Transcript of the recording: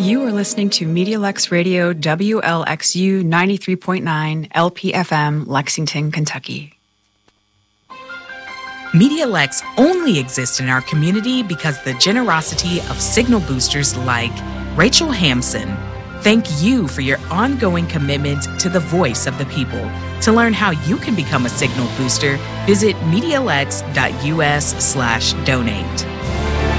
You are listening to MediaLux Radio WLXU 93.9 LPFM, Lexington, Kentucky. MediaLux only exists in our community because the generosity of signal boosters like Rachel Hampson. Thank you for your ongoing commitment to the voice of the people. To learn how you can become a signal booster, visit MediaLux.us/donate.